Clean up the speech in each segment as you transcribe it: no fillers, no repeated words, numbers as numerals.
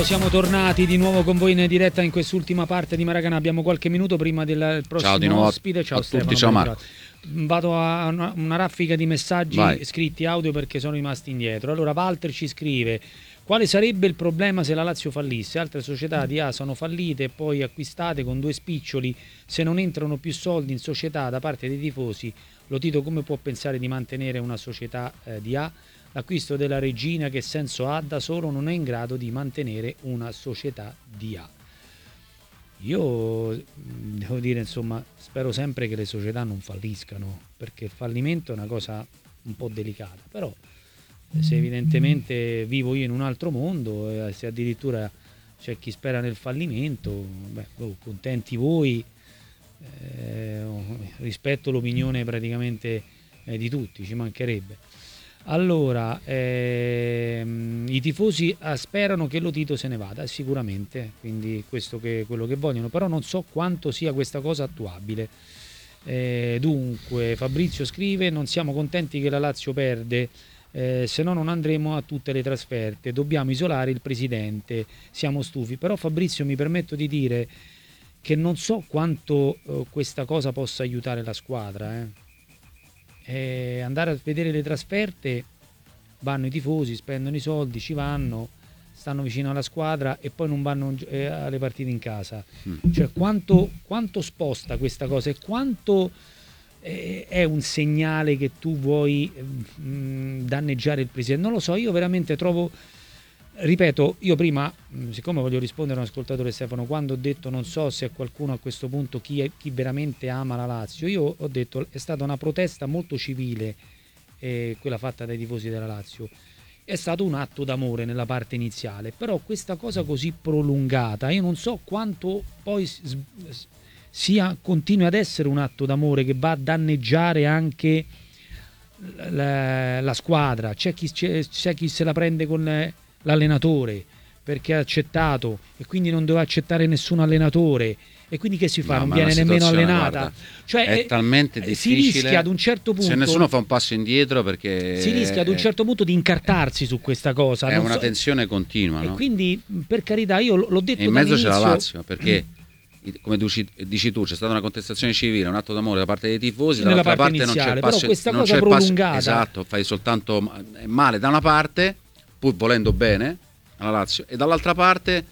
Siamo tornati di nuovo con voi in diretta in quest'ultima parte di Maracanã. Abbiamo qualche minuto prima del prossimo Ciao di nuovo ospite. Ciao a Stefano. tutti, ciao Marco. Vado a una raffica di messaggi Vai. scritti audio perché sono rimasti indietro. Allora Walter ci scrive: quale sarebbe il problema se la Lazio fallisse? Altre società di A sono fallite e poi acquistate con 2 spiccioli. Se non entrano più soldi in società da parte dei tifosi, Lotito come può pensare di mantenere una società di A? L'acquisto della Regina che senso ha? Da solo non è in grado di mantenere una società di A. Io devo dire, insomma, spero sempre che le società non falliscano, perché il fallimento è una cosa un po' delicata, però se evidentemente vivo io in un altro mondo, se addirittura c'è chi spera nel fallimento, contenti voi, rispetto l'opinione praticamente di tutti, ci mancherebbe. Allora, i tifosi sperano che Lotito se ne vada, sicuramente, quindi questo che quello che vogliono, però non so quanto sia questa cosa attuabile. Dunque, Fabrizio scrive: non siamo contenti che la Lazio perde, se no non andremo a tutte le trasferte, dobbiamo isolare il presidente, siamo stufi. Però Fabrizio, mi permetto di dire che non so quanto questa cosa possa aiutare la squadra, andare a vedere le trasferte, vanno i tifosi, spendono i soldi, ci vanno, stanno vicino alla squadra e poi non vanno alle partite in casa. Cioè quanto sposta questa cosa e quanto è un segnale che tu vuoi danneggiare il presidente? Non lo so, io veramente trovo, ripeto, io prima, siccome voglio rispondere a un ascoltatore, Stefano, quando ho detto non so se qualcuno a questo punto chi veramente ama la Lazio, io ho detto è stata una protesta molto civile, quella fatta dai tifosi della Lazio, è stato un atto d'amore nella parte iniziale, però questa cosa così prolungata, io non so quanto poi continui ad essere un atto d'amore che va a danneggiare anche la squadra. C'è chi se la prende con l'allenatore perché ha accettato e quindi non doveva accettare nessun allenatore, e quindi che si fa? Non viene nemmeno allenata, guarda, cioè è talmente difficile, si rischia ad un certo punto, se nessuno fa un passo indietro, perché si rischia ad un certo punto di incartarsi su questa cosa, è una tensione continua, no? E quindi, per carità, io l'ho detto e in mezzo dall'inizio, c'è la Lazio, perché come dici tu, c'è stata una contestazione civile, un atto d'amore da parte dei tifosi, dall'altra parte iniziale, non c'è passo, però questa non cosa c'è prolungata, esatto, fai soltanto male da una parte, pur volendo bene alla Lazio, e dall'altra parte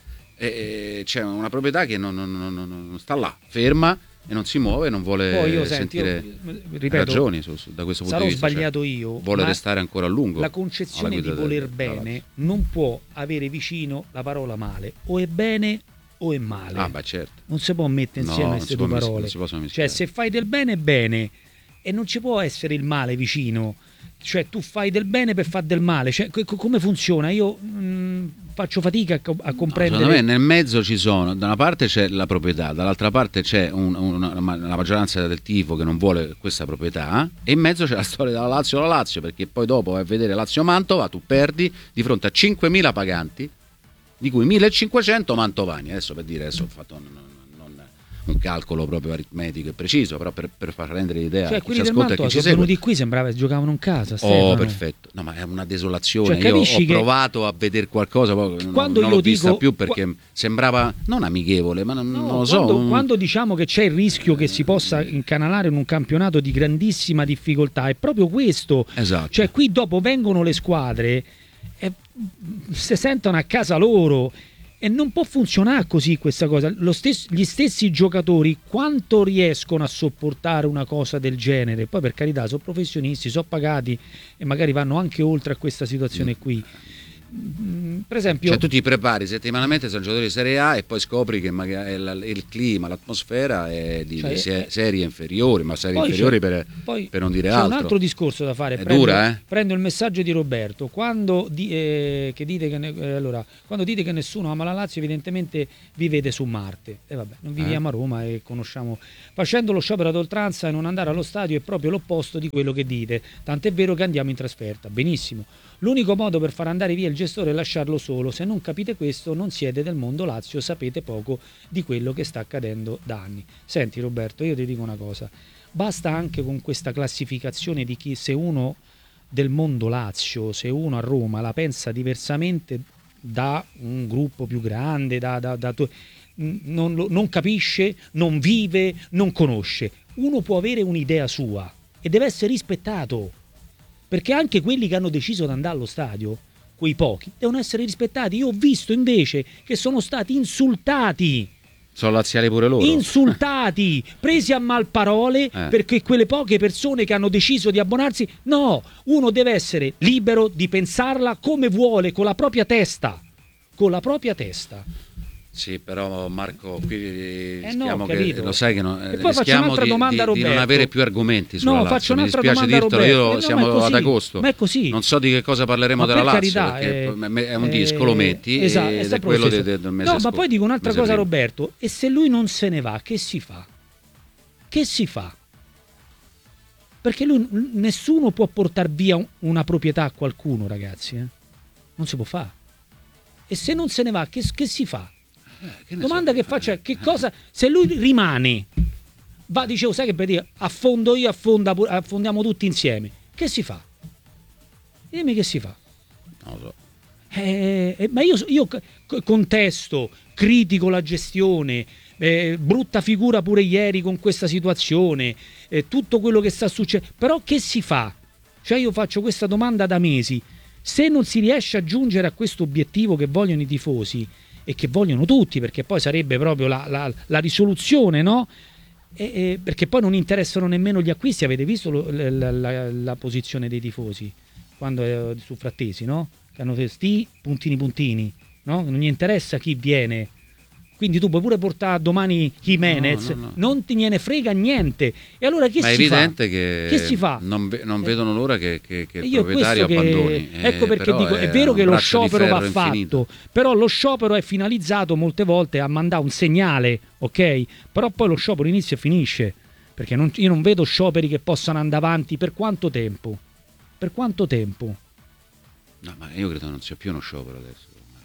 c'è una proprietà che non sta là, ferma e non si muove, non vuole sentire ragioni da questo punto di vista. Sarò sbagliato io, vuole restare ancora a lungo. La concezione di voler bene non può avere vicino la parola male, o è bene o è male. Certo. Non si può mettere insieme queste due parole. Cioè, se fai del bene è bene, e non ci può essere il male vicino. Cioè, tu fai del bene per far del male. Cioè, come funziona? Io faccio fatica a comprendere. Secondo me nel mezzo ci sono, da una parte c'è la proprietà, dall'altra parte c'è la maggioranza del tifo che non vuole questa proprietà, e in mezzo c'è la storia della Lazio, perché poi dopo vai a vedere Lazio-Mantova, tu perdi di fronte a 5.000 paganti, di cui 1.500 mantovani. Adesso, per dire, ho fatto un calcolo proprio aritmetico e preciso, però per far rendere l'idea, cioè, chi ci ascolta e chi ci segue. Venuti qui sembrava che giocavano in casa, Stefano. Perfetto. No, ma è una desolazione. Cioè, io ho provato a vedere qualcosa, poi non l'ho vista più, perché sembrava non amichevole, ma non lo so. Quando diciamo che c'è il rischio che si possa incanalare in un campionato di grandissima difficoltà, è proprio questo. Esatto. Cioè, qui dopo vengono le squadre e si sentono a casa loro. E non può funzionare così questa cosa. Gli stessi giocatori quanto riescono a sopportare una cosa del genere? Poi, per carità, sono professionisti, sono pagati e magari vanno anche oltre a questa situazione qui. Per esempio, cioè, tu ti prepari settimanalmente, sei un giocatore di Serie A e poi scopri che magari il clima, l'atmosfera è di serie inferiori, ma serie inferiori per non dire altro. C'è un altro discorso da fare. Prendo il messaggio di Roberto. Quando dite che nessuno ama la Lazio, evidentemente vivete su Marte. E vabbè, non viviamo a Roma e conosciamo. Facendo lo sciopero ad oltranza e non andare allo stadio è proprio l'opposto di quello che dite. Tant'è vero che andiamo in trasferta. Benissimo. L'unico modo per far andare via il gestore è lasciarlo solo. Se non capite questo, non siete del mondo Lazio, sapete poco di quello che sta accadendo da anni. Senti Roberto, io ti dico una cosa. Basta anche con questa classificazione di chi, se uno del mondo Lazio, se uno a Roma la pensa diversamente, da un gruppo più grande, non capisce, non vive, non conosce. Uno può avere un'idea sua e deve essere rispettato, perché anche quelli che hanno deciso di andare allo stadio, quei pochi, devono essere rispettati. Io ho visto invece che sono stati insultati. Sono laziali pure loro. Insultati, presi a malparole perché quelle poche persone che hanno deciso di abbonarsi. No, uno deve essere libero di pensarla come vuole, con la propria testa. Con la propria testa. Sì, però Marco, qui no, lo sai che e poi faccio un'altra domanda a Roberto. Di non avere più argomenti sulla Lazio. Faccio un'altra mi dispiace domanda dirtelo, Roberto. Siamo ad agosto. Ma è così. Non so di che cosa parleremo della Lazio, carità, perché è un disco, lo metti, esatto, ed è quello del mese scorso. Ma poi dico un'altra cosa, Roberto, e se lui non se ne va, che si fa? Che si fa? Perché nessuno può portare via una proprietà a qualcuno, ragazzi. Non si può fare. E se non se ne va, che si fa? Domanda che faccia, che cosa, se lui rimane, dicevo, sai che per dire, affondo io, affondiamo tutti insieme, che si fa? Dimmi che si fa. Non lo so. Ma io contesto, critico la gestione, brutta figura pure ieri con questa situazione, tutto quello che sta succedendo, però che si fa? Cioè io faccio questa domanda da mesi, se non si riesce a giungere a questo obiettivo che vogliono i tifosi, e che vogliono tutti, perché poi sarebbe proprio la risoluzione, no? Perché poi non interessano nemmeno gli acquisti. Avete visto la posizione dei tifosi quando su Frattesi, no? Che hanno sti puntini, no? Non gli interessa chi viene. Quindi tu puoi pure portare domani Jimenez, no. non ti gliene frega niente. E allora che si fa? Ma è evidente che si fa? Non vedono l'ora che il io proprietario abbandoni. Ecco perché dico, è vero che lo sciopero va fatto, però lo sciopero è finalizzato molte volte a mandare un segnale, ok? Però poi lo sciopero inizia e finisce, perché io non vedo scioperi che possano andare avanti per quanto tempo? Per quanto tempo? No, ma io credo non sia più uno sciopero adesso.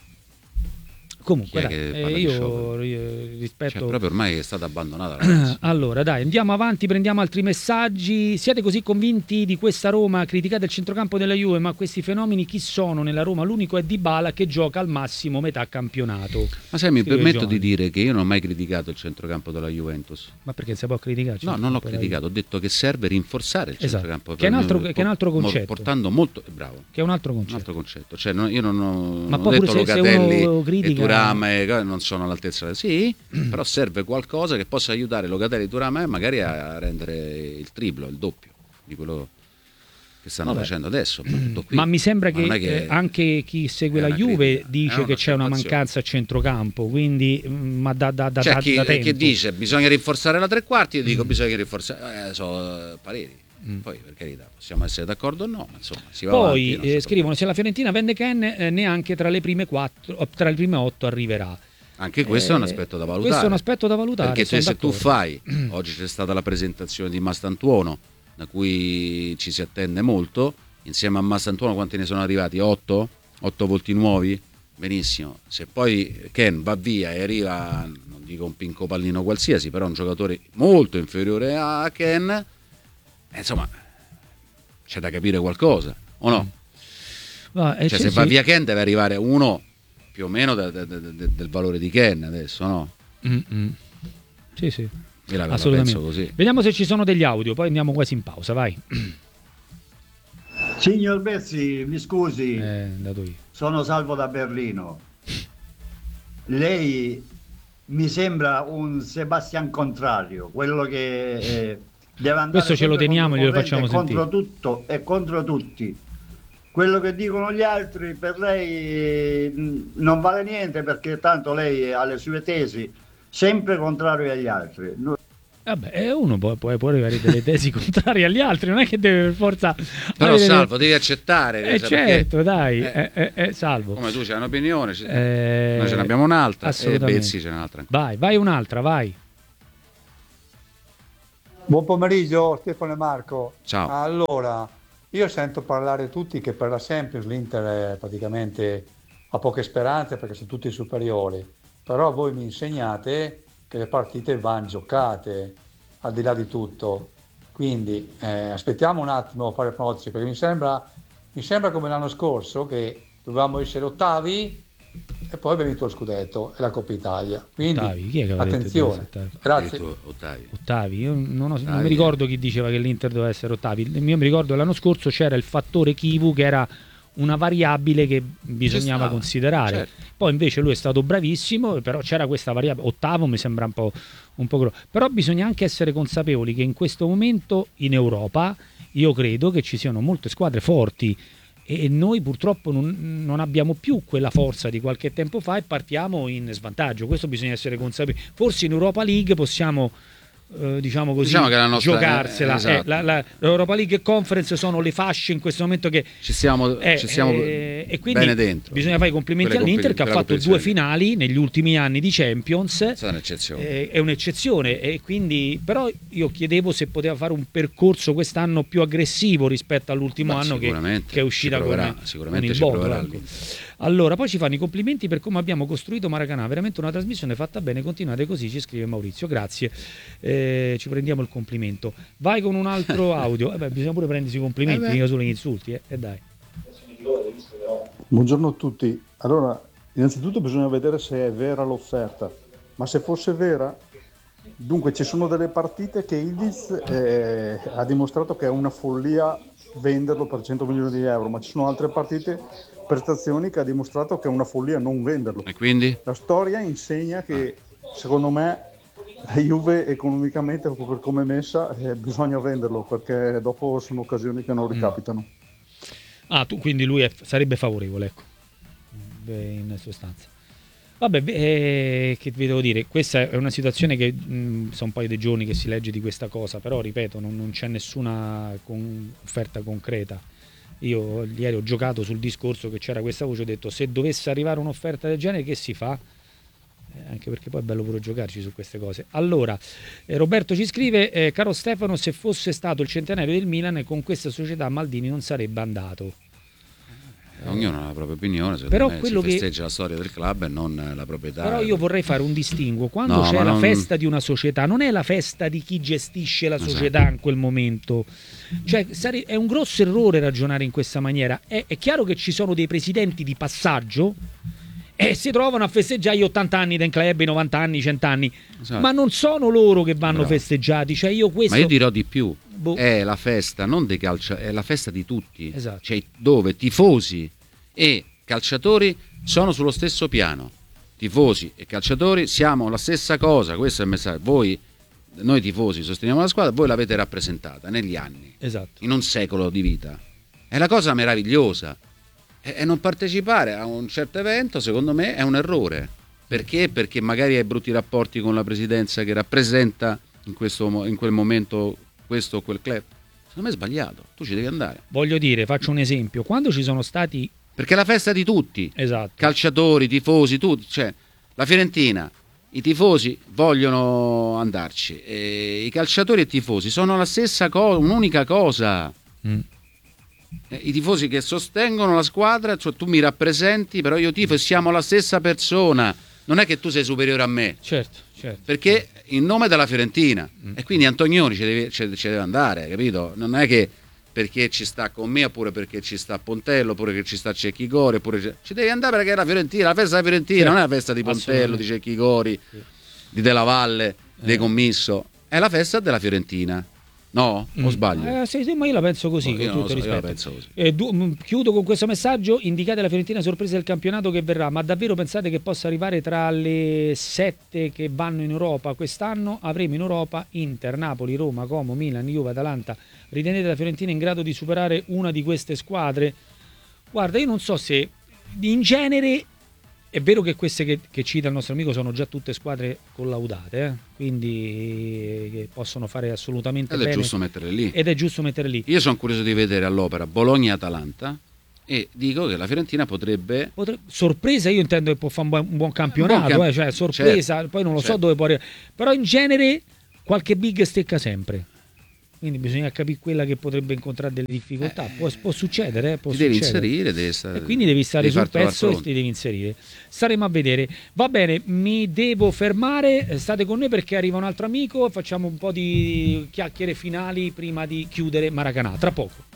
Comunque io rispetto, cioè, proprio ormai è stata abbandonata la allora dai, andiamo avanti, prendiamo altri messaggi. Siete così convinti di questa Roma? Criticate il centrocampo della Juve, ma questi fenomeni chi sono nella Roma? L'unico è Dybala che gioca al massimo metà campionato. Ma sai, mi permetto di dire che io non ho mai criticato il centrocampo della Juventus. Ma perché si può criticare? No, non l'ho criticato, ho detto che serve rinforzare il centrocampo, che è un altro concetto, portando molto bravo, che è un altro concetto, cioè io non ho poi detto Locatelli critica... e non sono all'altezza. Sì, però serve qualcosa che possa aiutare Locatelli e Thuram magari a rendere il triplo, il doppio di quello che stanno facendo adesso. Qui. Ma mi sembra che anche chi segue la Juve dice che c'è una mancanza a centrocampo, quindi ma da tempo. Chi dice bisogna rinforzare la tre quarti, io dico bisogna rinforzare pareri. Poi per carità possiamo essere d'accordo o no, ma insomma si va poi avanti, scrivono se la Fiorentina vende Ken neanche tra le prime 8 arriverà. Anche questo è un aspetto da valutare. Questo è un aspetto da valutare, perché se tu fai oggi c'è stata la presentazione di Mastantuono, da cui ci si attende molto. Insieme a Mastantuono quanti ne sono arrivati? 8 volti nuovi? Benissimo. Se poi Ken va via e arriva, non dico un pinco pallino qualsiasi, però un giocatore molto inferiore a Ken, insomma c'è da capire qualcosa o no? Se va via Ken deve arrivare uno più o meno del valore di Ken adesso, no? Sì. Assolutamente così. Vediamo se ci sono degli audio, poi andiamo quasi in pausa, vai. Signor Bezzi, mi scusi, sono Salvo da Berlino. Lei mi sembra un Sebastian Contrario, quello che deve andare. Questo ce lo teniamo e glielo facciamo sentire. Contro tutto e contro tutti. Quello che dicono gli altri per lei non vale niente, perché tanto lei ha le sue tesi, sempre contrario agli altri. Vabbè, uno può arrivare delle tesi contrarie agli altri, non è che deve per forza. Però Salvo, devi accettare. Certo, dai, Salvo. Come tu c'hai un'opinione, noi ce ne abbiamo un'altra, e Bezzi ce n'è un'altra. Vai un'altra, vai. Buon pomeriggio Stefano e Marco. Ciao. Allora, io sento parlare tutti che per la Champions l'Inter è praticamente ha poche speranze perché sono tutti superiori, però voi mi insegnate che le partite vanno giocate al di là di tutto, quindi aspettiamo un attimo a fare pronostici, perché mi sembra come l'anno scorso che dovevamo essere ottavi e poi abbiamo vinto lo scudetto e la Coppa Italia. Quindi Ottavi, chi è che aveva detto attenzione. Ottavi? Grazie. Ottavi, io non mi ricordo chi diceva che l'Inter doveva essere ottavi. Io mi ricordo l'anno scorso c'era il fattore Chivu, che era una variabile che bisognava considerare. Certo. Poi invece lui è stato bravissimo, però c'era questa variabile. Ottavo mi sembra un po' però bisogna anche essere consapevoli che in questo momento in Europa io credo che ci siano molte squadre forti e noi purtroppo non abbiamo più quella forza di qualche tempo fa e partiamo in svantaggio. Questo bisogna essere consapevoli. Forse in Europa League possiamo diciamo così, diciamo che la nostra, giocarsela. esatto. L'Europa League e Conference sono le fasce in questo momento che ci siamo e quindi bene dentro. Bisogna fare i complimenti all'Inter che ha fatto 2 finali negli ultimi anni di Champions. È un'eccezione. È un'eccezione e quindi però io chiedevo se poteva fare un percorso quest'anno più aggressivo rispetto all'ultimo anno che è uscita sicuramente con il ci Bodo, proverà. ecco. Allora, poi ci fanno i complimenti per come abbiamo costruito Maracanã, veramente una trasmissione fatta bene, continuate così, ci scrive Maurizio, grazie, ci prendiamo il complimento. Vai con un altro audio, bisogna pure prendersi i complimenti, mica solo gli insulti, dai. Buongiorno a tutti. Allora, innanzitutto bisogna vedere se è vera l'offerta, ma se fosse vera, dunque ci sono delle partite che Ildiz ha dimostrato che è una follia venderlo per 100 milioni di euro, ma ci sono altre partite, prestazioni che ha dimostrato che è una follia non venderlo. E quindi? La storia insegna che secondo me la Juve economicamente, per come è messa, bisogna venderlo perché dopo sono occasioni che non ricapitano. Tu quindi lui sarebbe favorevole, ecco, in sostanza. Vabbè, che vi devo dire, questa è una situazione che sono un paio di giorni che si legge di questa cosa, però ripeto, non c'è nessuna offerta concreta. Io ieri ho giocato sul discorso che c'era questa voce, ho detto se dovesse arrivare un'offerta del genere che si fa? Anche perché poi è bello pure giocarci su queste cose. Allora, Roberto ci scrive, caro Stefano, se fosse stato il centenario del Milan con questa società Maldini non sarebbe andato. Ognuno ha la propria opinione, però me quello si festeggia la storia del club e non la proprietà. Però io vorrei fare un distinguo, quando c'è la festa di una società non è la festa di chi gestisce la società in quel momento, cioè è un grosso errore ragionare in questa maniera. È chiaro che ci sono dei presidenti di passaggio e si trovano a festeggiare gli 80 anni del club, i 90 anni, i 100 anni, ma non sono loro che vanno festeggiati. Cioè ma io dirò di più, è la festa non dei calciatori, è la festa di tutti, esatto. Cioè, dove tifosi e calciatori sono sullo stesso piano. Tifosi e calciatori siamo la stessa cosa, questo è il messaggio. Noi tifosi sosteniamo la squadra, voi l'avete rappresentata negli anni, esatto. In un secolo di vita. È la cosa meravigliosa. E non partecipare a un certo evento, secondo me, è un errore. Perché? Perché magari hai brutti rapporti con la presidenza che rappresenta in quel momento questo o quel club. Secondo me è sbagliato, tu ci devi andare. Voglio dire, faccio un esempio, quando ci sono stati... Perché è la festa di tutti, esatto. Calciatori, tifosi, tutti. Cioè, la Fiorentina, i tifosi vogliono andarci, e i calciatori e i tifosi sono la stessa cosa, un'unica cosa. I tifosi che sostengono la squadra, cioè tu mi rappresenti, però io tifo e siamo la stessa persona, non è che tu sei superiore a me, certo. Perché in nome della Fiorentina, e quindi Antonioni ci deve andare, capito? Non è che perché ci sta con me, oppure perché ci sta Pontello, oppure che ci sta Cecchi Gori, oppure ci devi andare perché è la Fiorentina, la festa della Fiorentina, certo. Non è la festa di Pontello, di Cecchi Gori, di Della Valle, dei Commisso, è la festa della Fiorentina. No? O sbaglio? Sì, ma io la penso così, con tutto il rispetto. Io la penso così. Chiudo con questo messaggio, indicate la Fiorentina sorpresa del campionato che verrà, ma davvero pensate che possa arrivare tra le 7 che vanno in Europa quest'anno? Avremo in Europa Inter, Napoli, Roma, Como, Milan, Juve, Atalanta. Ritenete la Fiorentina in grado di superare una di queste squadre? Guarda, io non so se in genere... È vero che queste che cita il nostro amico sono già tutte squadre collaudate, quindi che possono fare assolutamente bene. Ed è giusto metterle lì. Ed è giusto metterle lì. Io sono curioso di vedere all'opera Bologna e Atalanta e dico che la Fiorentina potrebbe... Sorpresa, io intendo che può fare un buon campionato, cioè sorpresa, certo, poi non lo so dove può arrivare. Però in genere qualche big stecca sempre. Quindi bisogna capire quella che potrebbe incontrare delle difficoltà. Può succedere, può devi succedere. inserire, e quindi devi stare sul pezzo e ti devi inserire. Staremo a vedere. Va bene, mi devo fermare. State con noi perché arriva un altro amico. Facciamo un po' di chiacchiere finali prima di chiudere Maracanã. Tra poco.